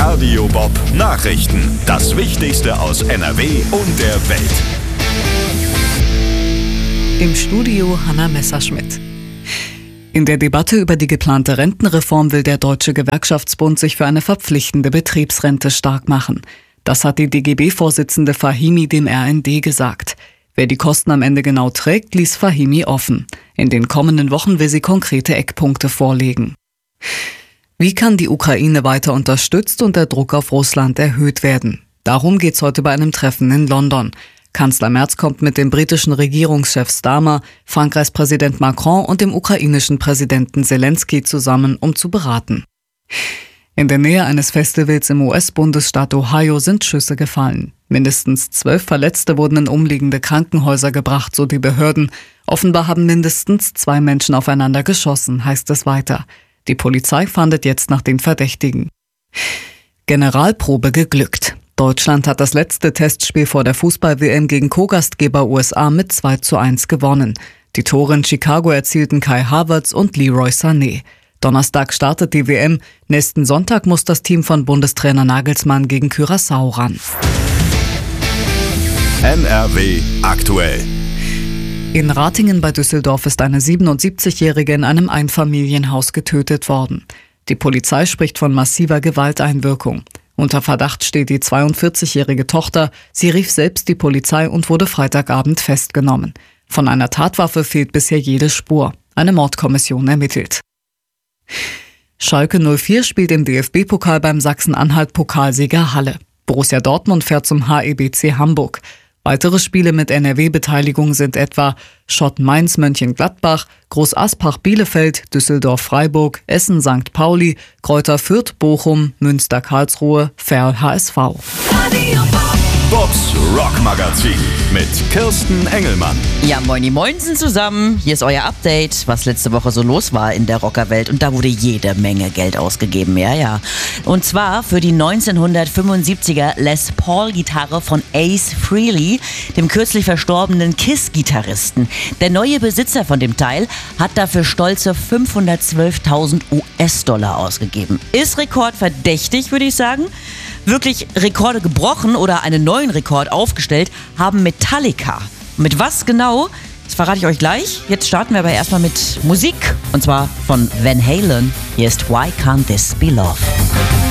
Radio Bob Nachrichten. Das Wichtigste aus NRW und der Welt. Im Studio Hanna Messerschmidt. In der Debatte über die geplante Rentenreform will der Deutsche Gewerkschaftsbund sich für eine verpflichtende Betriebsrente stark machen. Das hat die DGB-Vorsitzende Fahimi dem RND gesagt. Wer die Kosten am Ende genau trägt, ließ Fahimi offen. In den kommenden Wochen will sie konkrete Eckpunkte vorlegen. Wie kann die Ukraine weiter unterstützt und der Druck auf Russland erhöht werden? Darum geht's heute bei einem Treffen in London. Kanzler Merz kommt mit dem britischen Regierungschef Starmer, Frankreichs Präsident Macron und dem ukrainischen Präsidenten Zelensky zusammen, um zu beraten. In der Nähe eines Festivals im US-Bundesstaat Ohio sind Schüsse gefallen. Mindestens 12 Verletzte wurden in umliegende Krankenhäuser gebracht, so die Behörden. Offenbar haben mindestens 2 Menschen aufeinander geschossen, heißt es weiter. Die Polizei fahndet jetzt nach den Verdächtigen. Generalprobe geglückt. Deutschland hat das letzte Testspiel vor der Fußball-WM gegen Co-Gastgeber USA mit 2:1 gewonnen. Die Tore in Chicago erzielten Kai Havertz und Leroy Sané. Donnerstag startet die WM. Nächsten Sonntag muss das Team von Bundestrainer Nagelsmann gegen Curaçao ran. NRW aktuell. In Ratingen bei Düsseldorf ist eine 77-Jährige in einem Einfamilienhaus getötet worden. Die Polizei spricht von massiver Gewalteinwirkung. Unter Verdacht steht die 42-jährige Tochter. Sie rief selbst die Polizei und wurde Freitagabend festgenommen. Von einer Tatwaffe fehlt bisher jede Spur. Eine Mordkommission ermittelt. Schalke 04 spielt im DFB-Pokal beim Sachsen-Anhalt-Pokalsieger Halle. Borussia Dortmund fährt zum HEBC Hamburg. Weitere Spiele mit NRW-Beteiligung sind etwa Schott Mainz-Mönchengladbach, Groß Aspach-Bielefeld, Düsseldorf-Freiburg, Essen-St. Pauli, Greuther Fürth-Bochum, Münster-Karlsruhe, Verl-HSV. Bobs Rockmagazin mit Kirsten Engelmann. Ja, moini moinsen zusammen. Hier ist euer Update, was letzte Woche so los war in der Rockerwelt. Und da wurde jede Menge Geld ausgegeben, ja. Und zwar für die 1975er Les Paul-Gitarre von Ace Frehley, dem kürzlich verstorbenen KISS-Gitarristen. Der neue Besitzer von dem Teil hat dafür stolze 512.000 US-Dollar ausgegeben. Ist rekordverdächtig, würde ich sagen. Wirklich Rekorde gebrochen oder einen neuen Rekord aufgestellt haben Metallica. Mit was genau? Das verrate ich euch gleich. Jetzt starten wir aber erstmal mit Musik. Und zwar von Van Halen. Hier ist Why Can't This Be Love?